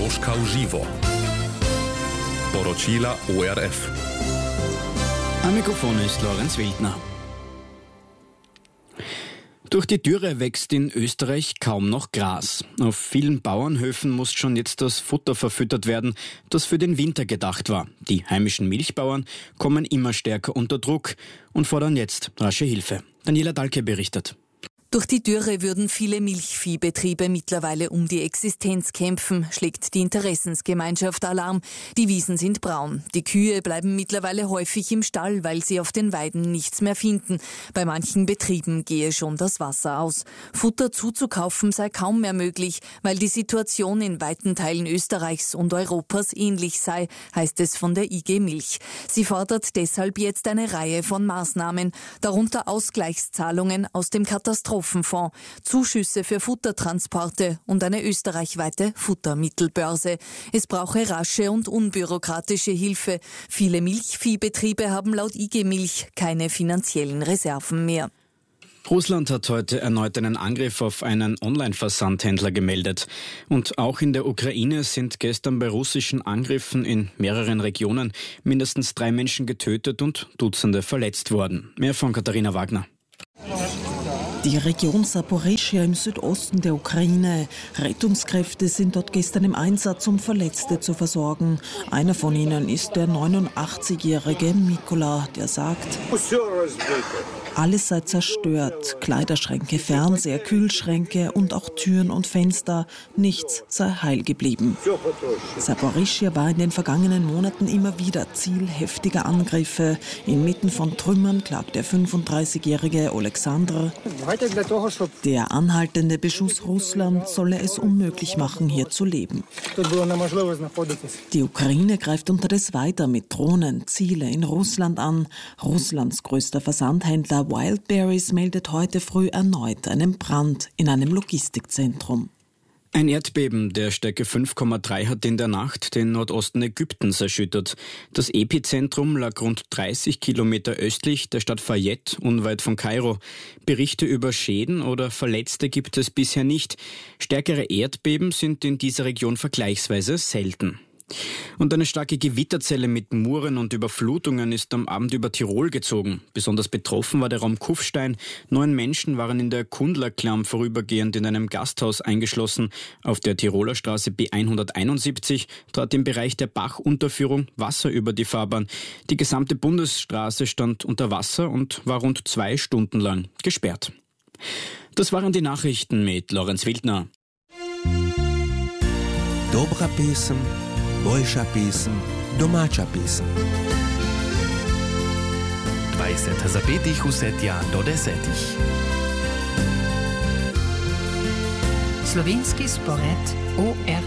Položka v živo. Poročila ORF. Am Mikrofon ist Lorenz Wildner. Durch die Dürre wächst in Österreich kaum noch Gras. Auf vielen Bauernhöfen muss schon jetzt das Futter verfüttert werden, das für den Winter gedacht war. Die heimischen Milchbauern kommen immer stärker unter Druck und fordern jetzt rasche Hilfe. Daniela Dahlke berichtet. Durch die Dürre würden viele Milchviehbetriebe mittlerweile um die Existenz kämpfen, schlägt die Interessensgemeinschaft Alarm. Die Wiesen sind braun. Die Kühe bleiben mittlerweile häufig im Stall, weil sie auf den Weiden nichts mehr finden. Bei manchen Betrieben gehe schon das Wasser aus. Futter zuzukaufen sei kaum mehr möglich, weil die Situation in weiten Teilen Österreichs und Europas ähnlich sei, heißt es von der IG Milch. Sie fordert deshalb jetzt eine Reihe von Maßnahmen, darunter Ausgleichszahlungen aus dem Katastrophenfonds, Zuschüsse für Futtertransporte und eine österreichweite Futtermittelbörse. Es brauche rasche und unbürokratische Hilfe. Viele Milchviehbetriebe haben laut IG Milch keine finanziellen Reserven mehr. Russland hat heute erneut einen Angriff auf einen Online-Versandhändler gemeldet. Und auch in der Ukraine sind gestern bei russischen Angriffen in mehreren Regionen mindestens 3 Menschen getötet und Dutzende verletzt worden. Mehr von Katharina Wagner. Die Region Saporischschja im Südosten der Ukraine. Rettungskräfte sind dort gestern im Einsatz, um Verletzte zu versorgen. Einer von ihnen ist der 89-jährige Mikola, der sagt: Alles sei zerstört. Kleiderschränke, Fernseher, Kühlschränke und auch Türen und Fenster. Nichts sei heil geblieben. Saporischschja war in den vergangenen Monaten immer wieder Ziel heftiger Angriffe. Inmitten von Trümmern klagt der 35-jährige Alexander: Der anhaltende Beschuss Russlands solle es unmöglich machen, hier zu leben. Die Ukraine greift unterdessen weiter mit Drohnen Ziele in Russland an. Russlands größter Versandhändler Wildberries meldet heute früh erneut einen Brand in einem Logistikzentrum. Ein Erdbeben der Stärke 5,3 hat in der Nacht den Nordosten Ägyptens erschüttert. Das Epizentrum lag rund 30 Kilometer östlich der Stadt Fayette, unweit von Kairo. Berichte über Schäden oder Verletzte gibt es bisher nicht. Stärkere Erdbeben sind in dieser Region vergleichsweise selten. Und eine starke Gewitterzelle mit Muren und Überflutungen ist am Abend über Tirol gezogen. Besonders betroffen war der Raum Kufstein. 9 Menschen waren in der Kundlerklamm vorübergehend in einem Gasthaus eingeschlossen. Auf der Tiroler Straße B171 trat im Bereich der Bachunterführung Wasser über die Fahrbahn. Die gesamte Bundesstraße stand unter Wasser und war rund 2 Stunden lang gesperrt. Das waren die Nachrichten mit Lorenz Wildner. Dobra pesem, boljša pesem, domača pesem. 20 zapetih vse tja do 10. Slovenski spored ORF.